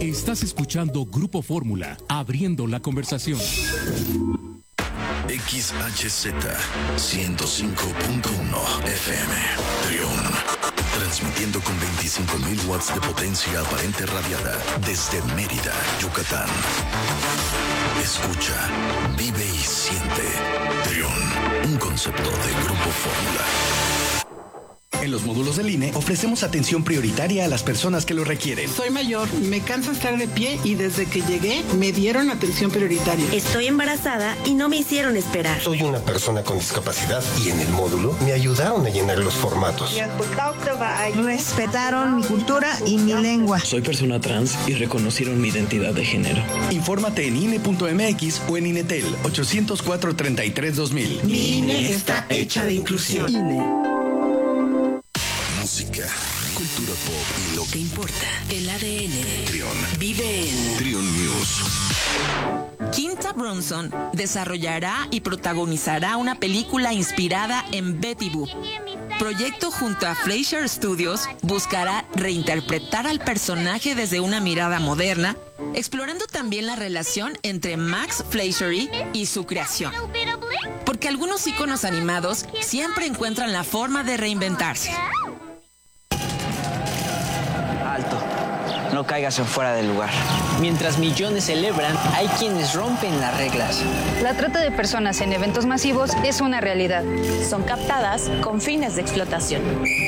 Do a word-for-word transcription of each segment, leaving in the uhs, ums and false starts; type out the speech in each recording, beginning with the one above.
Estás escuchando Grupo Fórmula, abriendo la conversación. X H Z ciento cinco punto uno F M, Trión. Transmitiendo con veinticinco mil watts de potencia aparente radiada desde Mérida, Yucatán. Escucha, vive y siente. Trión, un concepto de Grupo Fórmula. En los módulos del I N E ofrecemos atención prioritaria a las personas que lo requieren. Soy mayor, me cansa estar de pie y desde que llegué me dieron atención prioritaria. Estoy embarazada y no me hicieron esperar. Soy una persona con discapacidad y en el módulo me ayudaron a llenar los formatos. Respetaron mi cultura y mi lengua. Soy persona trans y reconocieron mi identidad de género. Infórmate en I N E punto M X o en INETEL ochocientos cuatro, treinta y tres, dos mil. Mi I N E está hecha de inclusión. I N E. Música, cultura pop y lo que importa, el A D N. Trión. Vive en Trión News. Quinta Brunson desarrollará y protagonizará una película inspirada en Betty Boop. Proyecto junto a Fleischer Studios buscará reinterpretar al personaje desde una mirada moderna, explorando también la relación entre Max Fleischer y su creación. Porque algunos íconos animados siempre encuentran la forma de reinventarse. Alto, no caigas en fuera del lugar. Mientras millones celebran, hay quienes rompen las reglas. La trata de personas en eventos masivos es una realidad. Son captadas con fines de explotación.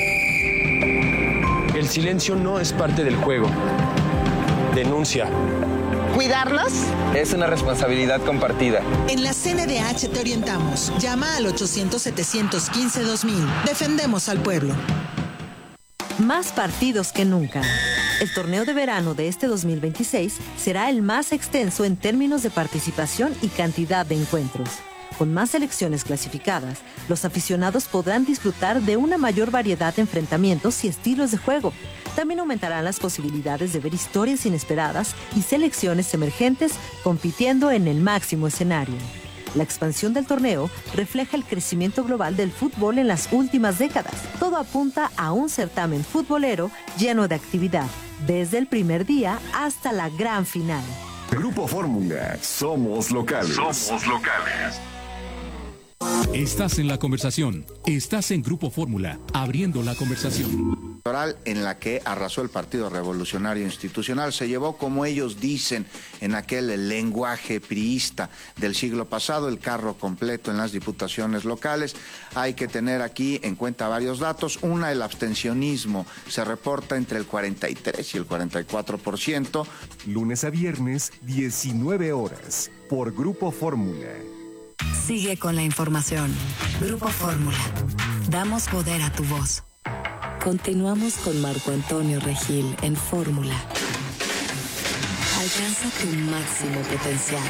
El silencio no es parte del juego. Denuncia. ¿Cuidarnos? Es una responsabilidad compartida. En la C N D H te orientamos. Llama al ochocientos, setecientos quince, dos mil. Defendemos al pueblo. Más partidos que nunca. El torneo de verano de este dos mil veintiséis será el más extenso en términos de participación y cantidad de encuentros. Con más selecciones clasificadas, los aficionados podrán disfrutar de una mayor variedad de enfrentamientos y estilos de juego. También aumentarán las posibilidades de ver historias inesperadas y selecciones emergentes compitiendo en el máximo escenario. La expansión del torneo refleja el crecimiento global del fútbol en las últimas décadas. Todo apunta a un certamen futbolero lleno de actividad, desde el primer día hasta la gran final. Grupo Fórmula, somos locales. Somos locales. Estás en la conversación. Estás en Grupo Fórmula, abriendo la conversación. En la que arrasó el Partido Revolucionario Institucional, se llevó, como ellos dicen, en aquel lenguaje priista del siglo pasado, el carro completo en las diputaciones locales. Hay que tener aquí en cuenta varios datos. Una, el abstencionismo se reporta entre el cuarenta y tres y el cuarenta y cuatro por ciento. Lunes a viernes, diecinueve horas, por Grupo Fórmula. Sigue con la información. Grupo Fórmula. Damos poder a tu voz. Continuamos con Marco Antonio Regil en Fórmula. Alcanza tu máximo potencial.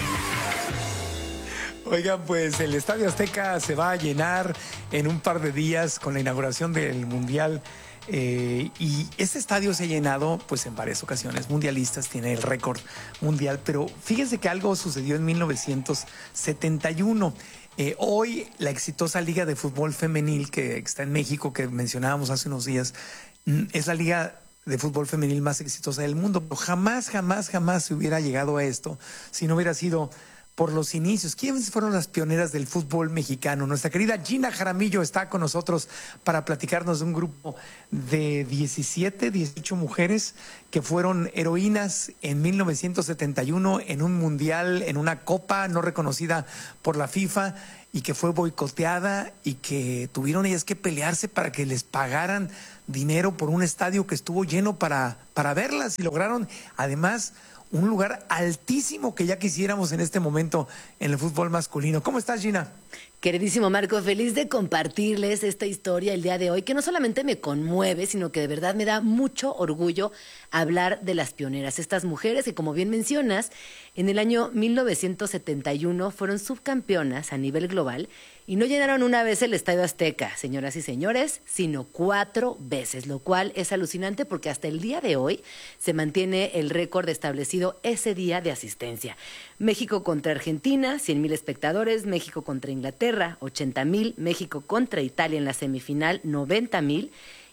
Oigan, pues el Estadio Azteca se va a llenar en un par de días con la inauguración del Mundial. Eh, y este estadio se ha llenado pues en varias ocasiones mundialistas, tiene el récord mundial, pero fíjense que algo sucedió en mil novecientos setenta y uno. Eh, hoy la exitosa Liga de Fútbol Femenil que está en México, que mencionábamos hace unos días, es la liga de fútbol femenil más exitosa del mundo, pero jamás, jamás, jamás se hubiera llegado a esto si no hubiera sido por los inicios. ¿Quiénes fueron las pioneras del fútbol mexicano? Nuestra querida Gina Jaramillo está con nosotros para platicarnos de un grupo de diecisiete, dieciocho mujeres que fueron heroínas en mil novecientos setenta y uno en un mundial, en una copa no reconocida por la FIFA y que fue boicoteada y que tuvieron ellas que pelearse para que les pagaran dinero por un estadio que estuvo lleno para, para verlas y lograron además un lugar altísimo que ya quisiéramos en este momento en el fútbol masculino. ¿Cómo estás, Gina? Queridísimo Marco, feliz de compartirles esta historia el día de hoy, que no solamente me conmueve, sino que de verdad me da mucho orgullo hablar de las pioneras, estas mujeres que, como bien mencionas, en el año mil novecientos setenta y uno fueron subcampeonas a nivel global y no llenaron una vez el Estadio Azteca, señoras y señores, sino cuatro veces, lo cual es alucinante porque hasta el día de hoy se mantiene el récord establecido ese día de asistencia. México contra Argentina, cien mil espectadores, México contra Inglaterra, ochenta mil, México contra Italia en la semifinal, noventa mil,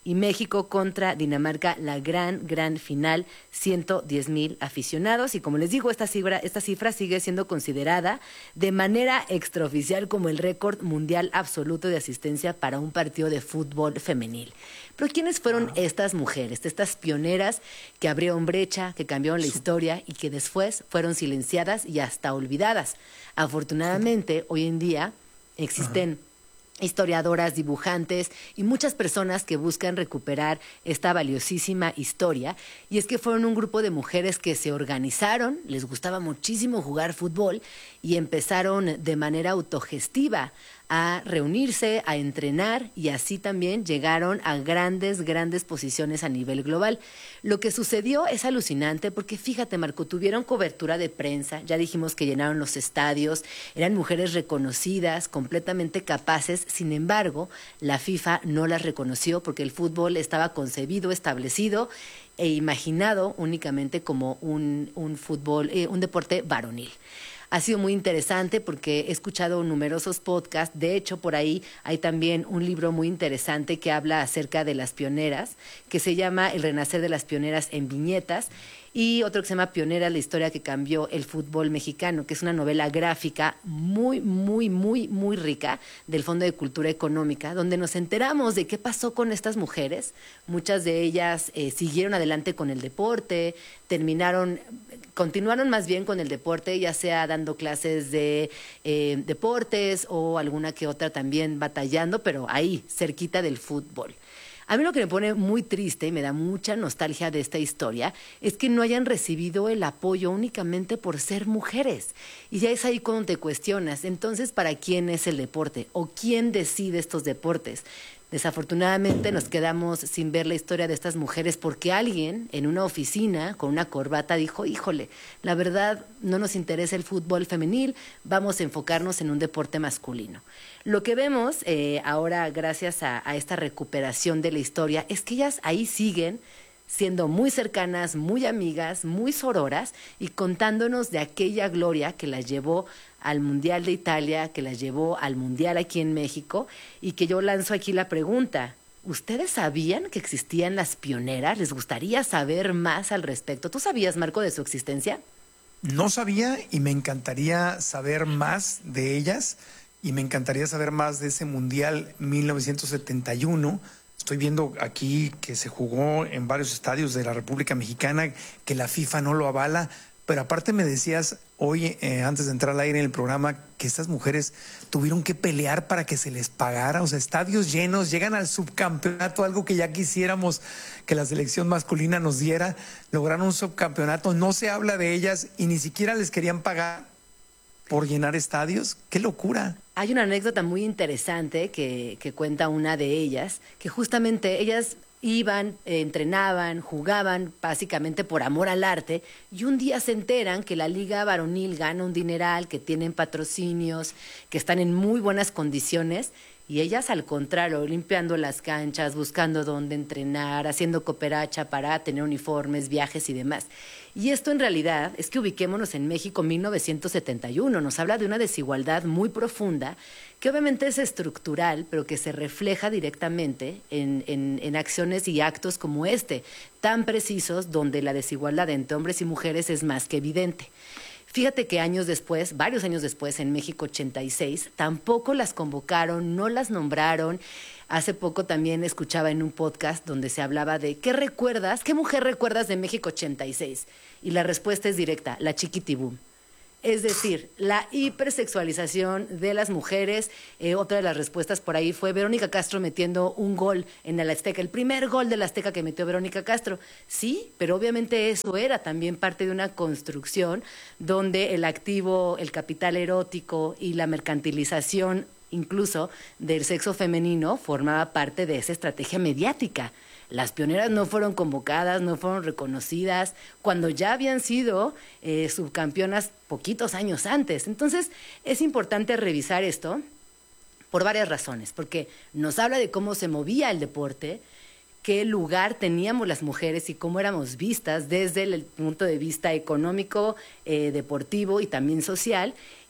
y México contra Dinamarca, la gran, gran final, ciento diez mil aficionados. Y como les digo, esta cifra, esta cifra sigue siendo considerada de manera extraoficial como el récord mundial absoluto de asistencia para un partido de fútbol femenil. Pero ¿quiénes fueron estas mujeres, estas pioneras que abrieron brecha, que cambiaron la historia y que después fueron silenciadas y hasta olvidadas? Afortunadamente, hoy en día existen Ajá. historiadoras, dibujantes y muchas personas que buscan recuperar esta valiosísima historia. Y es que fueron un grupo de mujeres que se organizaron, les gustaba muchísimo jugar fútbol y empezaron de manera autogestiva a reunirse, a entrenar, y así también llegaron a grandes, grandes posiciones a nivel global. Lo que sucedió es alucinante porque, fíjate, Marco, tuvieron cobertura de prensa, ya dijimos que llenaron los estadios, eran mujeres reconocidas, completamente capaces. Sin embargo, la FIFA no las reconoció porque el fútbol estaba concebido, establecido e imaginado únicamente como un, un fútbol, eh, un deporte varonil. Ha sido muy interesante porque he escuchado numerosos podcasts. De hecho, por ahí hay también un libro muy interesante que habla acerca de las pioneras, que se llama El renacer de las pioneras en viñetas, y otro que se llama Pionera, la historia que cambió el fútbol mexicano, que es una novela gráfica muy, muy, muy, muy rica del Fondo de Cultura Económica, donde nos enteramos de qué pasó con estas mujeres. Muchas de ellas eh, siguieron adelante con el deporte, terminaron, continuaron más bien con el deporte, ya sea dando clases de eh, deportes o alguna que otra también batallando, pero ahí, cerquita del fútbol. A mí lo que me pone muy triste y me da mucha nostalgia de esta historia es que no hayan recibido el apoyo únicamente por ser mujeres. Y ya es ahí cuando te cuestionas, entonces, ¿para quién es el deporte? ¿O quién decide estos deportes? Desafortunadamente nos quedamos sin ver la historia de estas mujeres porque alguien en una oficina con una corbata dijo, híjole, la verdad no nos interesa el fútbol femenil, vamos a enfocarnos en un deporte masculino. Lo que vemos eh, ahora, gracias a, a esta recuperación de la historia, es que ellas ahí siguen siendo muy cercanas, muy amigas, muy sororas y contándonos de aquella gloria que las llevó al Mundial de Italia, que las llevó al Mundial aquí en México, y que yo lanzo aquí la pregunta, ¿ustedes sabían que existían las pioneras? ¿Les gustaría saber más al respecto? ¿Tú sabías, Marco, de su existencia? No sabía y me encantaría saber más de ellas y me encantaría saber más de ese Mundial mil novecientos setenta y uno. Estoy viendo aquí que se jugó en varios estadios de la República Mexicana, que la FIFA no lo avala, pero aparte me decías hoy, eh, antes de entrar al aire en el programa, que estas mujeres tuvieron que pelear para que se les pagara, o sea, estadios llenos, llegan al subcampeonato, algo que ya quisiéramos que la selección masculina nos diera, lograron un subcampeonato, no se habla de ellas y ni siquiera les querían pagar por llenar estadios. ¡Qué locura! Hay una anécdota muy interesante que, que cuenta una de ellas, que justamente ellas iban, eh, entrenaban, jugaban básicamente por amor al arte, y un día se enteran que la liga varonil gana un dineral, que tienen patrocinios, que están en muy buenas condiciones, y ellas al contrario, limpiando las canchas, buscando dónde entrenar, haciendo cooperacha para tener uniformes, viajes y demás. Y esto en realidad es que ubiquémonos en México mil novecientos setenta y uno, nos habla de una desigualdad muy profunda que obviamente es estructural, pero que se refleja directamente en, en, en acciones y actos como este, tan precisos, donde la desigualdad entre hombres y mujeres es más que evidente. Fíjate que años después, varios años después, en México ochenta y seis, tampoco las convocaron, no las nombraron. Hace poco también escuchaba en un podcast donde se hablaba de ¿qué recuerdas? ¿Qué mujer recuerdas de México ochenta y seis? Y la respuesta es directa, la Chiquitibum. Es decir, la hipersexualización de las mujeres. Eh, otra de las respuestas por ahí fue Verónica Castro metiendo un gol en el Azteca, el primer gol del Azteca que metió Verónica Castro. Sí, pero obviamente eso era también parte de una construcción donde el activo, el capital erótico y la mercantilización incluso del sexo femenino formaba parte de esa estrategia mediática. Las pioneras no fueron convocadas, no fueron reconocidas, cuando ya habían sido eh, subcampeonas poquitos años antes. Entonces, es importante revisar esto por varias razones, porque nos habla de cómo se movía el deporte, qué lugar teníamos las mujeres y cómo éramos vistas desde el punto de vista económico, eh, deportivo y también social.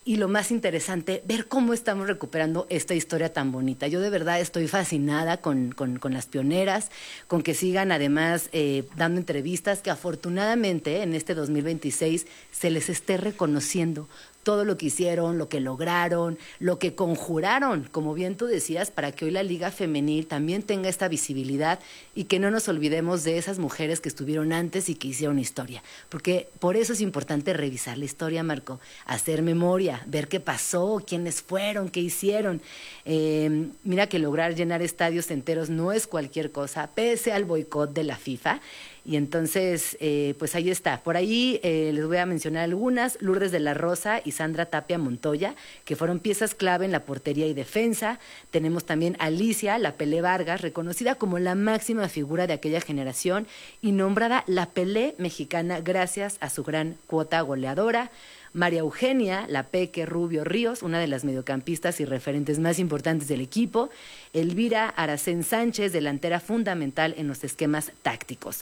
y lo más interesante, ver cómo estamos recuperando esta historia tan bonita. Yo de verdad estoy fascinada con, con, con las pioneras, con que sigan además eh, dando entrevistas, que afortunadamente en este dos mil veintiséis se les esté reconociendo todo lo que hicieron, lo que lograron, lo que conjuraron, como bien tú decías, para que hoy la Liga Femenil también tenga esta visibilidad y que no nos olvidemos de esas mujeres que estuvieron antes y que hicieron historia. Porque por eso es importante revisar la historia, Marco, hacer memoria, ver qué pasó, quiénes fueron, qué hicieron. Eh, mira que lograr llenar estadios enteros no es cualquier cosa, pese al boicot de la FIFA. Y entonces, eh, pues ahí está. Por ahí eh, les voy a mencionar algunas. Lourdes de la Rosa y Sandra Tapia Montoya, que fueron piezas clave en la portería y defensa. Tenemos también a Alicia La Pelé Vargas, reconocida como la máxima figura de aquella generación y nombrada la Pelé mexicana gracias a su gran cuota goleadora. María Eugenia La Peque Rubio Ríos, una de las mediocampistas y referentes más importantes del equipo. Elvira Aracén Sánchez, delantera fundamental en los esquemas tácticos.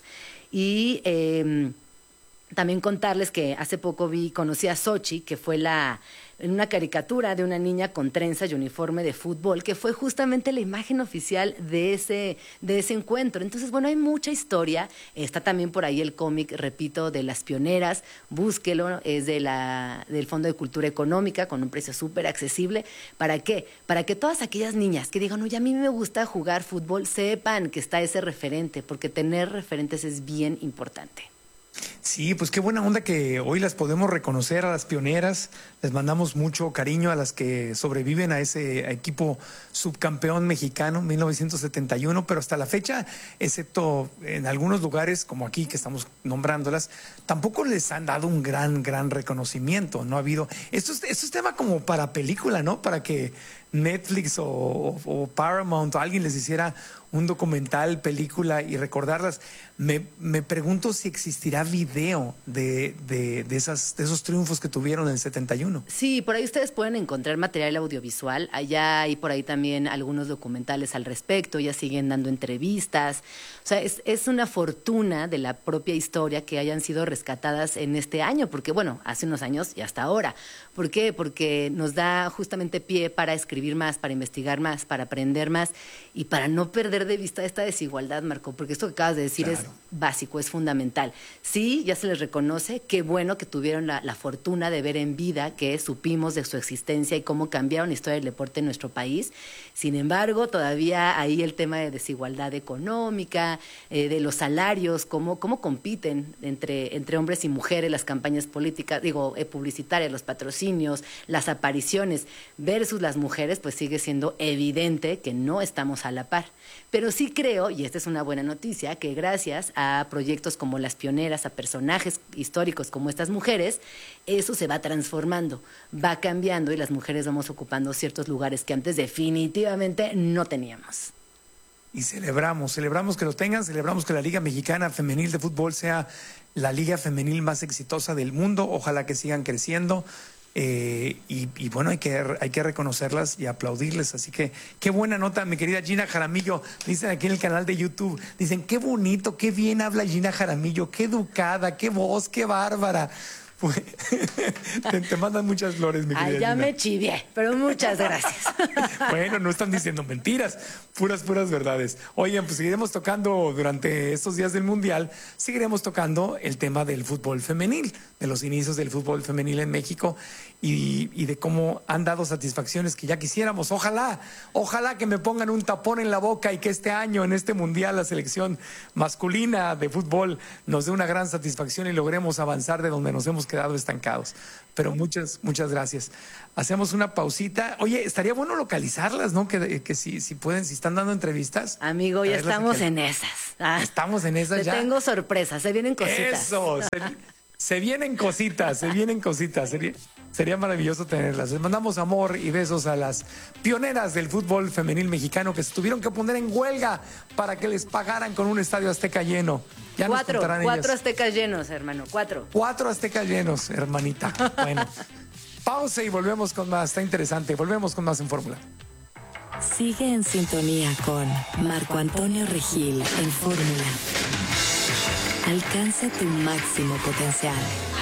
Y eh, también contarles que hace poco vi, conocí a Xochi, que fue la en una caricatura de una niña con trenzas y uniforme de fútbol, que fue justamente la imagen oficial de ese, de ese encuentro. Entonces, bueno, hay mucha historia. Está también por ahí el cómic, repito, de Las Pioneras. Búsquelo, es de la, del Fondo de Cultura Económica, con un precio súper accesible. ¿Para qué? Para que todas aquellas niñas que digan, oye, a mí me gusta jugar fútbol, sepan que está ese referente, porque tener referentes es bien importante. Sí, pues qué buena onda que hoy las podemos reconocer a las pioneras. Les mandamos mucho cariño a las que sobreviven a ese equipo subcampeón mexicano, mil novecientos setenta y uno, pero hasta la fecha, excepto en algunos lugares como aquí que estamos nombrándolas, tampoco les han dado un gran, gran reconocimiento. No ha habido. Esto es, esto es tema como para película, ¿no? Para que Netflix o, o, o Paramount o alguien les hiciera un documental, película y recordarlas. Me, me pregunto si existirá video de, de, de, esas, de esos triunfos que tuvieron en el setenta y uno. Sí, por ahí ustedes pueden encontrar material audiovisual. Allá hay por ahí también algunos documentales al respecto. Ya siguen dando entrevistas. O sea, es, es una fortuna de la propia historia que hayan sido rescatadas en este año. Porque, bueno, hace unos años y hasta ahora. ¿Por qué? Porque nos da justamente pie para escribir más, para investigar más, para aprender más y para no perder de vista esta desigualdad, Marco, porque esto que acabas de decir claro. es básico, es fundamental. Sí, ya se les reconoce, qué bueno que tuvieron la, la fortuna de ver en vida, que supimos de su existencia y cómo cambiaron la historia del deporte en nuestro país. Sin embargo, todavía hay el tema de desigualdad económica, eh, de los salarios, cómo, cómo compiten entre, entre hombres y mujeres las campañas políticas, digo, eh, publicitarias, los patrocinios, las apariciones versus las mujeres, pues sigue siendo evidente que no estamos a la par. Pero sí creo, y esta es una buena noticia, que gracias a proyectos como Las Pioneras, a personajes históricos como estas mujeres, eso se va transformando, va cambiando y las mujeres vamos ocupando ciertos lugares que antes definitivamente no teníamos. Y celebramos, celebramos que lo tengan, celebramos que la Liga Mexicana Femenil de Fútbol sea la liga femenil más exitosa del mundo, ojalá que sigan creciendo. Eh, y, y bueno, hay que, hay que reconocerlas y aplaudirles. Así que qué buena nota, mi querida Gina Jaramillo. Dicen aquí en el canal de YouTube, dicen qué bonito, qué bien habla Gina Jaramillo, qué educada, qué voz, qué bárbara. te, te mandan muchas flores, mi querida Ay, ya Gina. me chivié, pero muchas gracias. Bueno, no están diciendo mentiras, puras, puras verdades. Oigan, pues seguiremos tocando durante estos días del Mundial, seguiremos tocando el tema del fútbol femenil, de los inicios del fútbol femenil en México y, y de cómo han dado satisfacciones que ya quisiéramos. Ojalá, ojalá que me pongan un tapón en la boca y que este año, en este Mundial, la selección masculina de fútbol nos dé una gran satisfacción y logremos avanzar de donde nos hemos quedado estancados. Pero muchas, muchas gracias. Hacemos una pausita. Oye, estaría bueno localizarlas, ¿no? Que, que si, si pueden, si están dando entrevistas. Amigo, ya estamos en esas. Ah, estamos en esas te ya. tengo sorpresas, se vienen cositas. Eso, se, se vienen cositas, se vienen cositas. Sería, sería maravilloso tenerlas. Les mandamos amor y besos a las pioneras del fútbol femenil mexicano que se tuvieron que poner en huelga para que les pagaran con un estadio Azteca lleno. Ya cuatro, cuatro ellas. aztecas llenos, hermano, cuatro. Cuatro aztecas llenos, hermanita. Bueno, pausa y volvemos con más. Está interesante. Volvemos con más en Fórmula. Sigue en sintonía con Marco Antonio Regil en Fórmula. Alcanza tu máximo potencial.